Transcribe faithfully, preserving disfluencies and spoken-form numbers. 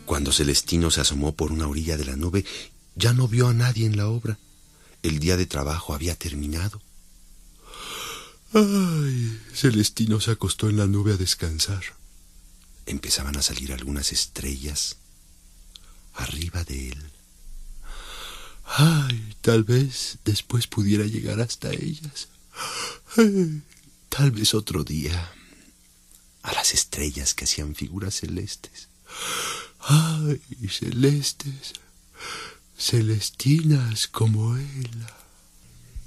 Cuando Celestino se asomó por una orilla de la nube, ya no vio a nadie en la obra. El día de trabajo había terminado. Ay, Celestino se acostó en la nube a descansar. Empezaban a salir algunas estrellas arriba de él. Ay, tal vez después pudiera llegar hasta ellas. Ay, tal vez otro día. A las estrellas que hacían figuras celestes. Ay, celestes, celestinas como él.